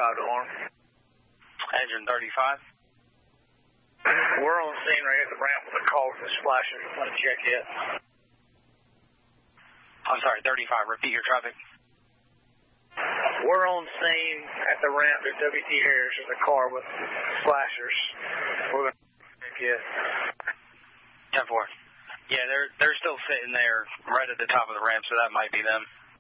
35 to alarm. Engine 35. We're on scene right at the ramp with a call for the splasher. Want to check it? I'm sorry, 35. Repeat your traffic. We're on scene at the ramp at WT Harris with a car with splashers. We're going to check it. 10-4. Yeah, they're still sitting there right at the top of the ramp, so that might be them.